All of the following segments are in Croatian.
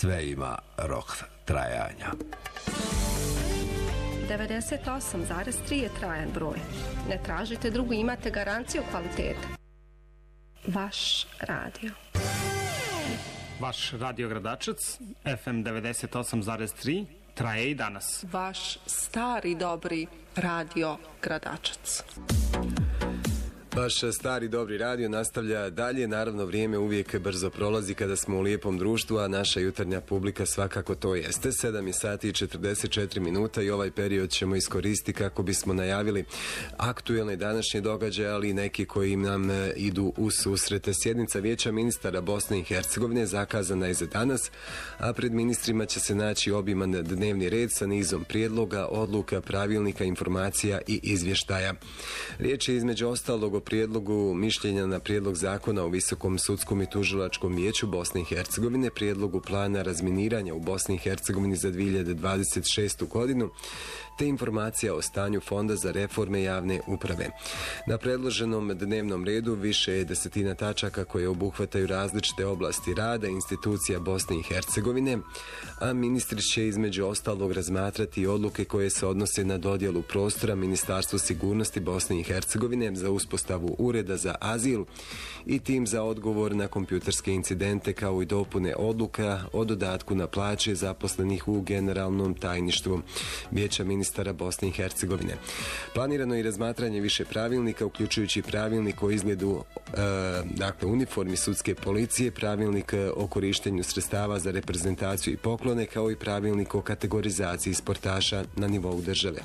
sve ima rok trajanja. 98,3 je trajan broj. Ne tražite drugu, imate garanciju kvalitete. Vaš radio. Vaš radio Gradačac, FM 98,3, traje i danas. Vaš stari dobri radio Gradačac. Vaš stari dobri radio nastavlja dalje, naravno vrijeme uvijek brzo prolazi kada smo u lijepom društvu, a naša jutarnja publika svakako to jeste. 7 sati i 44 minuta i ovaj period ćemo iskoristiti kako bismo najavili aktuelne današnje događaje, ali i neki koji nam idu u susrete. Sjednica Vijeća ministara Bosne i Hercegovine zakazana je za danas, a pred ministrima će se naći obiman dnevni red sa nizom prijedloga, odluka, pravilnika, informacija i izvještaja. Riječ je između ostalog o prijedlogu mišljenja na prijedlog zakona o Visokom sudskom i tužilačkom vijeću Bosne i Hercegovine, prijedlogu plana razminiranja u Bosni i Hercegovini za 2026. godinu, te informacija o stanju Fonda za reforme javne uprave. Na predloženom dnevnom redu više je desetina tačaka koje obuhvataju različite oblasti rada institucija Bosne i Hercegovine, a ministri će između ostalog razmatrati odluke koje se odnose na dodjelu prostora Ministarstvu sigurnosti Bosne i Hercegovine za uspostavu ureda za azil i tim za odgovor na kompjuterske incidente, kao i dopune odluka o dodatku na plaće zaposlenih u generalnom tajništvu Vijeća ministara Bosne i Hercegovine. Planirano je razmatranje više pravilnika, uključujući pravilnik o izgledu uniformi sudske policije, pravilnik o korištenju sredstava za reprezentaciju i poklone, kao i pravilnik o kategorizaciji sportaša na nivou države.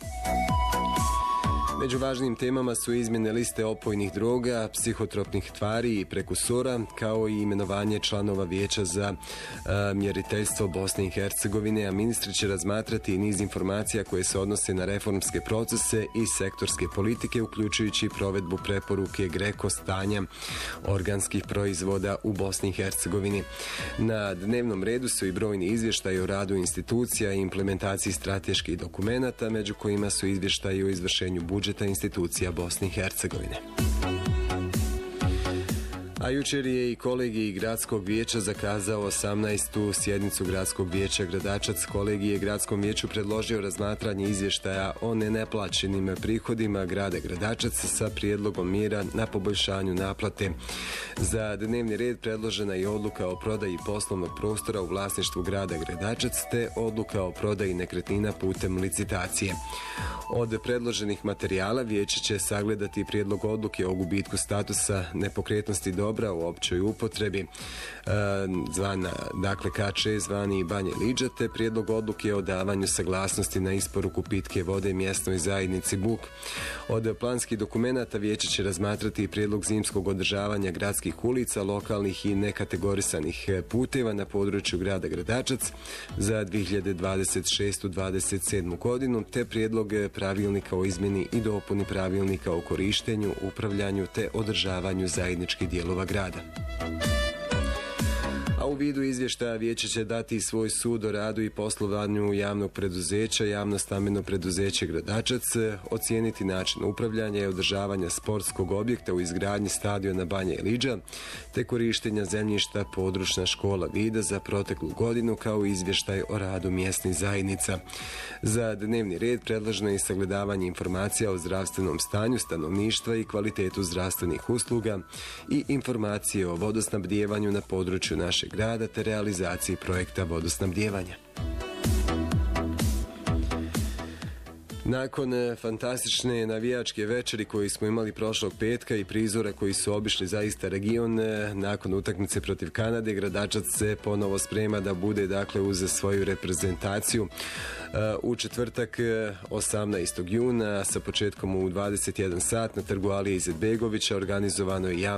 Među važnim temama su izmjene liste opojnih droga, psihotropnih tvari i prekursora, kao i imenovanje članova Vijeća za mjeriteljstvo Bosne i Hercegovine, a ministri će razmatrati niz informacija koje se odnose na reformske procese i sektorske politike, uključujući provedbu preporuke GRECO stanja organskih proizvoda u Bosni i Hercegovini. Na dnevnom redu su i brojni izvještaji o radu institucija i implementaciji strateških dokumenata, među kojima su izvještaji o izvršenju budžeta institucija Bosne i Hercegovine. A jučer je i kolegij Gradskog vijeća zakazao 18. sjednicu Gradskog vijeća Gradačac. Kolegij je Gradskom vijeću predložio razmatranje izvještaja o nenaplaćenim prihodima grada Gradačac sa prijedlogom mjera na poboljšanju naplate. Za dnevni red predložena je odluka o prodaji poslovnog prostora u vlasništvu grada Gradačac te odluka o prodaji nekretnina putem licitacije. Od predloženih materijala vijeće će sagledati prijedlog odluke o gubitku statusa nepokretnosti dobra u općoj upotrebi, zvana, dakle KČ, zvani Banje Liđa, te prijedlog odluke o davanju saglasnosti na isporuku pitke vode mjesnoj zajednici Buk. Od planskih dokumenata vijeće će razmatrati prijedlog zimskog održavanja gradskih ulica, lokalnih i nekategorisanih puteva na području grada Gradačac za 2026-27. godinu, te prijedlog pravilnika o izmjeni i dopuni pravilnika o korištenju, upravljanju te održavanju zajedničkih dijelova grada. A u vidu izvještaja vijeće će dati svoj sud o radu i poslovanju javnog preduzeća, javno stambeno preduzeće Gradačac, ocijeniti način upravljanja i održavanja sportskog objekta u izgradnji stadiona Banja Liđa, te korištenja zemljišta područna škola Vida za proteklu godinu, kao i izvještaj o radu mjesnih zajednica. Za dnevni red predloženo je sagledavanje informacija o zdravstvenom stanju stanovništva i kvalitetu zdravstvenih usluga i informacije o vodosnabdijevanju na području našeg grada te realizaciji projekta vodosnabdijevanja. Nakon fantastične navijačke večeri koji smo imali prošlog petka i prizora koji su obišli zaista region, nakon utakmice protiv Kanade, Gradačac se ponovo sprema da bude uz svoju reprezentaciju u četvrtak 18. juna sa početkom u 21 sat na trgu Alije Izetbegovića organizovano je